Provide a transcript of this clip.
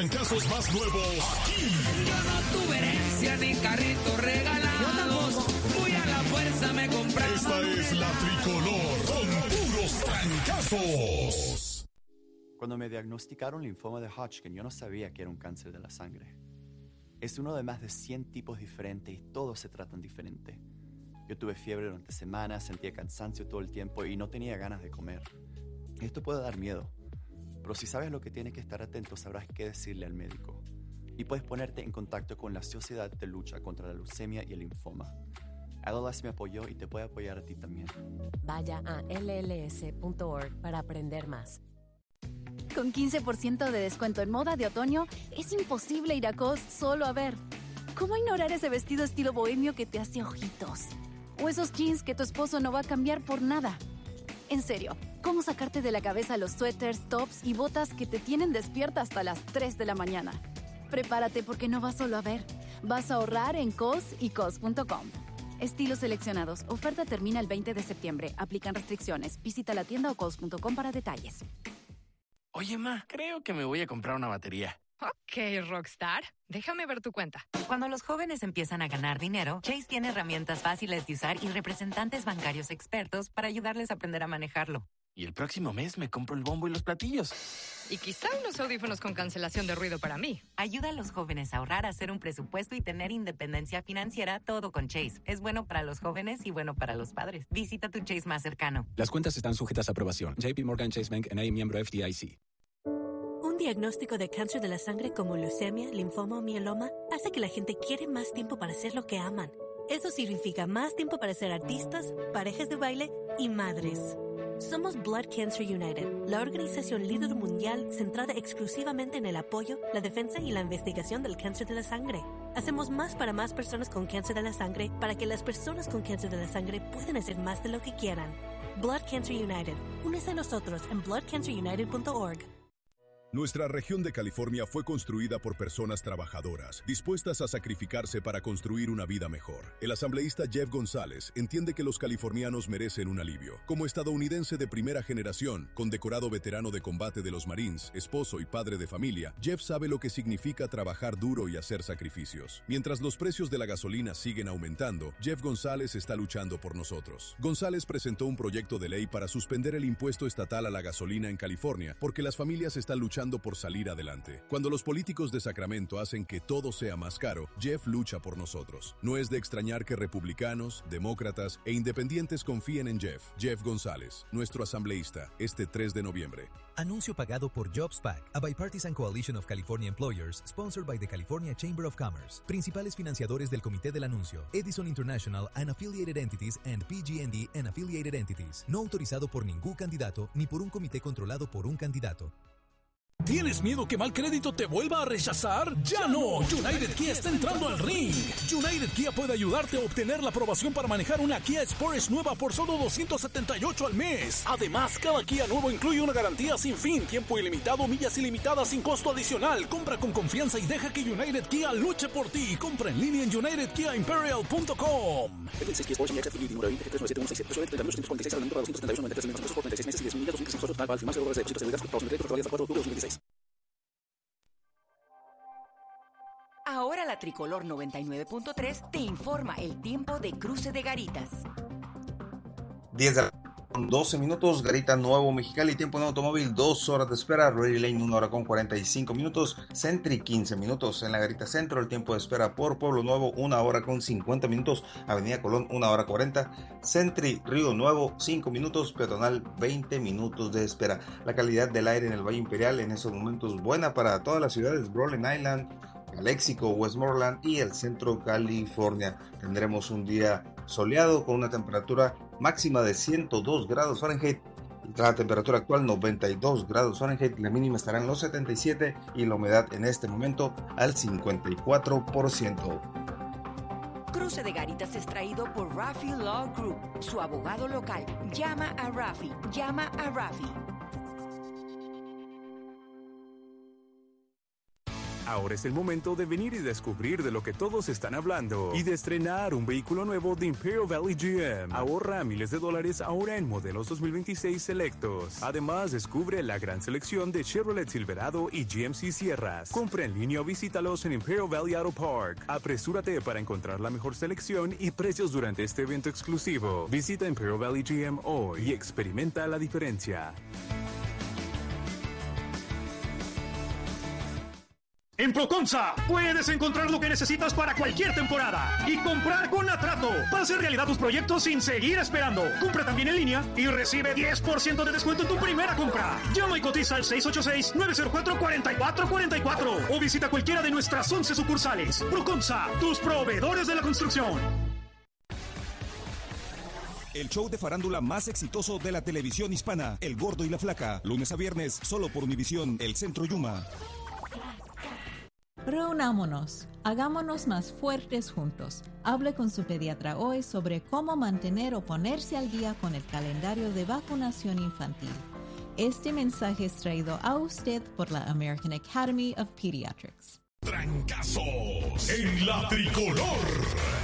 trancazos más nuevos aquí. Yo no tuve herencia ni carrito regalados. Muy a la fuerza me compraron. Esta es la Tricolor con puros trancazos. Cuando me diagnosticaron linfoma de Hodgkin, yo no sabía que era un cáncer de la sangre. Es uno de más de 100 tipos diferentes y todos se tratan diferente. Yo tuve fiebre durante semanas, sentía cansancio todo el tiempo y no tenía ganas de comer. Esto puede dar miedo, pero si sabes lo que tienes que estar atento, sabrás qué decirle al médico. Y puedes ponerte en contacto con la Sociedad de Lucha contra la Leucemia y el Linfoma. LLS me apoyó y te puede apoyar a ti también. Vaya a lls.org para aprender más. Con 15% de descuento en moda de otoño, es imposible ir a COS solo a ver. ¿Cómo ignorar ese vestido estilo bohemio que te hace ojitos? O esos jeans que tu esposo no va a cambiar por nada. En serio, ¿cómo sacarte de la cabeza los suéteres, tops y botas que te tienen despierta hasta las 3 de la mañana? Prepárate porque no vas solo a ver. Vas a ahorrar en COS y COS.com. Estilos seleccionados. Oferta termina el 20 de septiembre. Aplican restricciones. Visita la tienda o COS.com para detalles. Oye, ma, creo que me voy a comprar una batería. Ok, Rockstar. Déjame ver tu cuenta. Cuando los jóvenes empiezan a ganar dinero, Chase tiene herramientas fáciles de usar y representantes bancarios expertos para ayudarles a aprender a manejarlo. Y el próximo mes me compro el bombo y los platillos. Y quizá unos audífonos con cancelación de ruido para mí. Ayuda a los jóvenes a ahorrar, a hacer un presupuesto y tener independencia financiera, todo con Chase. Es bueno para los jóvenes y bueno para los padres. Visita tu Chase más cercano. Las cuentas están sujetas a aprobación. JP Morgan Chase Bank N.A., miembro FDIC. Un diagnóstico de cáncer de la sangre como leucemia, linfoma o mieloma hace que la gente quiere más tiempo para hacer lo que aman. Eso significa más tiempo para ser artistas, parejas de baile y madres. Somos Blood Cancer United, la organización líder mundial centrada exclusivamente en el apoyo, la defensa y la investigación del cáncer de la sangre. Hacemos más para más personas con cáncer de la sangre para que las personas con cáncer de la sangre puedan hacer más de lo que quieran. Blood Cancer United. Únese a nosotros en bloodcancerunited.org. Nuestra región de California fue construida por personas trabajadoras, dispuestas a sacrificarse para construir una vida mejor. El asambleísta Jeff González entiende que los californianos merecen un alivio. Como estadounidense de primera generación, condecorado veterano de combate de los Marines, esposo y padre de familia, Jeff sabe lo que significa trabajar duro y hacer sacrificios. Mientras los precios de la gasolina siguen aumentando, Jeff González está luchando por nosotros. González presentó un proyecto de ley para suspender el impuesto estatal a la gasolina en California, porque las familias están luchando por salir adelante. Cuando los políticos de Sacramento hacen que todo sea más caro, Jeff lucha por nosotros. No es de extrañar que republicanos, demócratas e independientes confíen en Jeff. Jeff González, nuestro asambleísta, este 3 de noviembre. Anuncio pagado por JobsPac, a bipartisan coalition of California employers, sponsored by the California Chamber of Commerce. Principales financiadores del comité del anuncio: Edison International and Affiliated Entities and PG&E and Affiliated Entities. No autorizado por ningún candidato ni por un comité controlado por un candidato. ¿Tienes miedo que mal crédito te vuelva a rechazar? ¡Ya no! United Kia está entrando al ring. United Kia puede ayudarte a obtener la aprobación para manejar una Kia Sportage nueva por solo $278 al mes. Además, cada Kia nuevo incluye una garantía sin fin, tiempo ilimitado, millas ilimitadas sin costo adicional. Compra con confianza y deja que United Kia luche por ti. Compra en línea en UnitedKiaImperial.com. Ahora la Tricolor 99.3 te informa el tiempo de cruce de Garitas. 10 de la 12 minutos, Garita Nuevo Mexicali, tiempo en automóvil, 2 horas de espera, Ready Lane 1 hora con 45 minutos, Sentry 15 minutos, en la Garita Centro el tiempo de espera por Pueblo Nuevo 1 hora con 50 minutos, Avenida Colón 1 hora 40, Sentry Río Nuevo 5 minutos, Peatonal 20 minutos de espera. La calidad del aire en el Valle Imperial en estos momentos buena para todas las ciudades, Rhode Island, Calexico, Westmoreland y el centro California. Tendremos un día soleado con una temperatura máxima de 102 grados Fahrenheit. La temperatura actual 92 grados Fahrenheit, la mínima estará en los 77 y la humedad en este momento al 54%. Cruce de Garitas es traído por Rafi Law Group, su abogado local. Llama a Rafi, llama a Rafi. Ahora es el momento de venir y descubrir de lo que todos están hablando y de estrenar un vehículo nuevo de Imperial Valley GM. Ahorra miles de dólares ahora en modelos 2026 selectos. Además, descubre la gran selección de Chevrolet Silverado y GMC Sierras. Compra en línea o visítalos en Imperial Valley Auto Park. Apresúrate para encontrar la mejor selección y precios durante este evento exclusivo. Visita Imperial Valley GM hoy y experimenta la diferencia. En Procomsa puedes encontrar lo que necesitas para cualquier temporada y comprar con Atrato para hacer realidad tus proyectos sin seguir esperando. Compra también en línea y recibe 10% de descuento en tu primera compra. Llama y cotiza al 686-904-4444 o visita cualquiera de nuestras 11 sucursales. Procomsa, tus proveedores de la construcción. El show de farándula más exitoso de la televisión hispana, El Gordo y la Flaca, lunes a viernes, solo por Univisión, El Centro Yuma. Reunámonos, hagámonos más fuertes juntos. Hable con su pediatra hoy sobre cómo mantener o ponerse al día con el calendario de vacunación infantil. Este mensaje es traído a usted por la American Academy of Pediatrics. Trancazos en la tricolor.